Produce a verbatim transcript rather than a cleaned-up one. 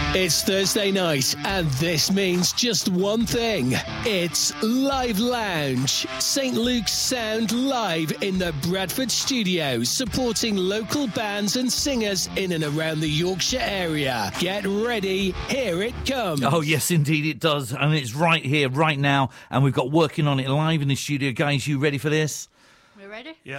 It's Thursday night, and this means just one thing. It's Live Lounge. Saint Luke's Sound live in the Bradford studio, supporting local bands and singers in and around the Yorkshire area. Get ready, here it comes. Oh, yes, indeed it does. And it's right here, right now, and we've got working on it live in the studio. Guys, you ready for this? We're ready? Yeah.